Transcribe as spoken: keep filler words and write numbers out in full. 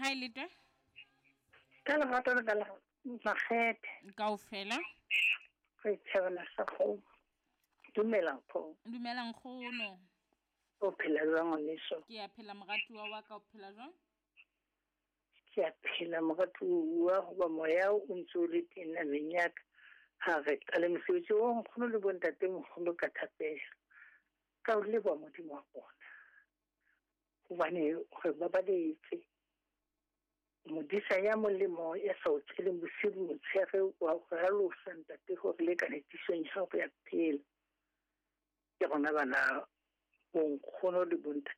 Hi Leta. Ka lerato le ka la makgethe Kaofela. re tshebela sa go dumelang po Dumelang kgono. o phela jwang leso Ke a phela moratuwa wa ka o phela jwang? ke a phela moratu wa go ba moya o ntse o le teng nabeng ya ka ha re qale mosebetsi o nkgono le bontate mogolo ka thapela ka o leboha modimo wa bona hobane re ba baletse modisa ya molemo ya sa o tseleng bosibu motshege wa go ralosa ntate gore le ka netisong ya go ya phela ke gona bana bonkgono le bontate